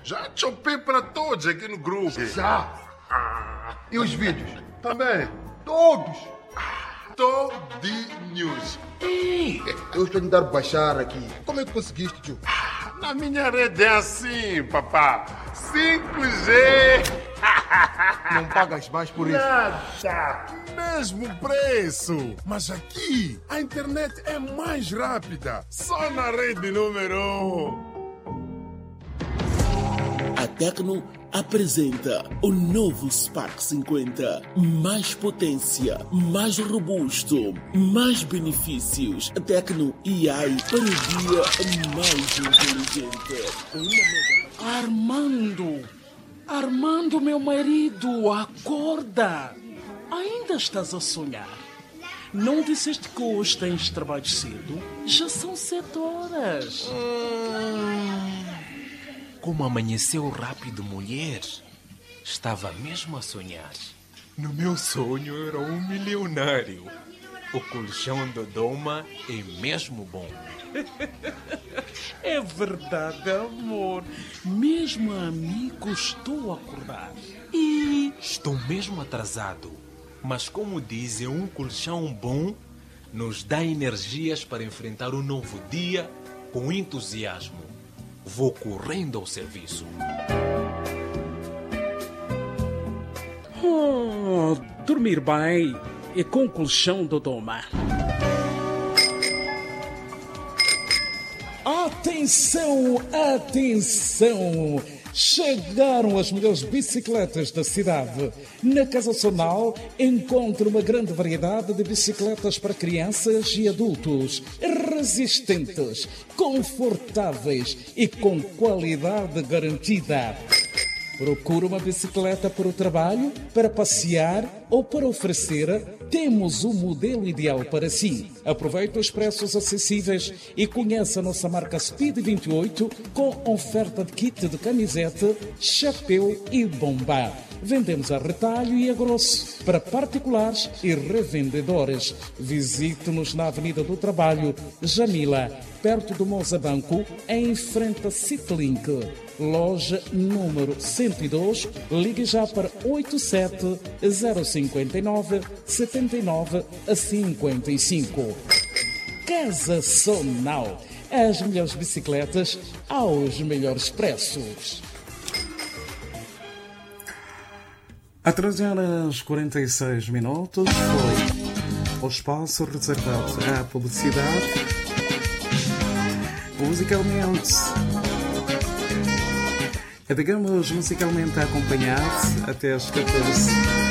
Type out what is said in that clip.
Já chopei para todos aqui no grupo. Já. E os vídeos? Também. Todos. Todinhos. Eu estou a tentar baixar aqui. Como é que conseguiste, tio? Na minha rede é assim, papá. 5G. Não pagas mais por isso. Nada. Mesmo preço. Mas aqui a internet é mais rápida. Só na rede número 1. A Tecno apresenta o novo Spark 50. Mais potência, mais robusto, mais benefícios. A Tecno AI para o dia mais inteligente. Armando, meu marido, acorda! Ainda estás a sonhar? Não disseste que hoje tens trabalho cedo? Já são 7 horas. Como amanheceu rápido, mulher. Estava mesmo a sonhar. No meu sonho era um milionário. O colchão do Doma é mesmo bom. É verdade, amor. Mesmo a mim custou acordar. E estou mesmo atrasado. Mas como dizem, um colchão bom nos dá energias para enfrentar um novo dia com entusiasmo. Vou correndo ao serviço. Dormir bem e com colchão do Doma. Atenção, atenção! Chegaram as melhores bicicletas da cidade. Na Casa Sonal encontre uma grande variedade de bicicletas para crianças e adultos, resistentes, confortáveis e com qualidade garantida. Procura uma bicicleta para o trabalho, para passear ou para oferecer? Temos o modelo ideal para si. Aproveite os preços acessíveis e conheça a nossa marca Speed 28 com oferta de kit de camiseta, chapéu e bomba. Vendemos a retalho e a grosso para particulares e revendedores. Visite-nos na Avenida do Trabalho, Jamila, perto do Mozabanco, em frente a Citlink. Loja número 102, ligue já para 87 059 79 55. Casa Sonal, as melhores bicicletas aos melhores preços. A 13 horas 46 minutos foi o espaço reservado à publicidade. Musicalmente, digamos musicalmente a acompanhar até às 14.